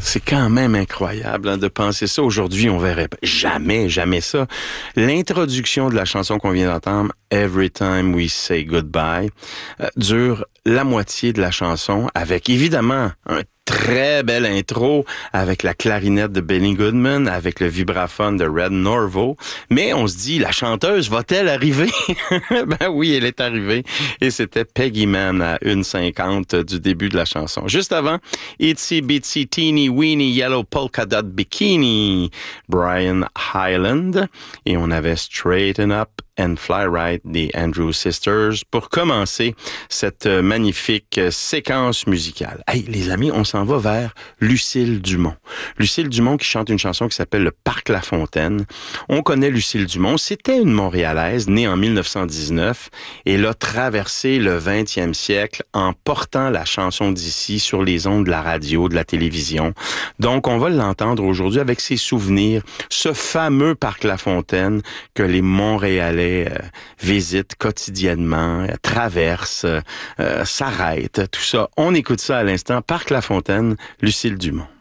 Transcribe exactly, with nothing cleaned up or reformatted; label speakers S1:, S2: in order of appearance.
S1: C'est quand même incroyable hein, de penser ça. Aujourd'hui, on verrait jamais, jamais ça. L'introduction de la chanson qu'on vient d'entendre, Every Time We Say Goodbye, euh, dure la moitié de la chanson avec évidemment un très belle intro avec la clarinette de Benny Goodman, avec le vibraphone de Red Norvo. Mais on se dit, la chanteuse va-t-elle arriver? Ben oui, elle est arrivée. Et c'était Peggy Mann à une cinquante du début de la chanson. Juste avant, Itsy Bitsy Teeny Weeny Yellow Polka Dot Bikini, Brian Hyland. Et on avait Straighten Up and Fly Right des Andrews Sisters pour commencer cette magnifique séquence musicale. Hey, les amis, on s'en va vers Lucille Dumont. Lucille Dumont qui chante une chanson qui s'appelle Le Parc La Fontaine. On connaît Lucille Dumont. C'était une Montréalaise née en mille neuf cent dix-neuf et elle a traversé le vingtième siècle en portant la chanson d'ici sur les ondes de la radio, de la télévision. Donc, on va l'entendre aujourd'hui avec ses souvenirs. Ce fameux Parc La Fontaine que les Montréalais euh, visitent quotidiennement, euh, traversent, euh, s'arrêtent, tout ça. On écoute ça à l'instant. Parc La Fontaine, Lucille Dumont.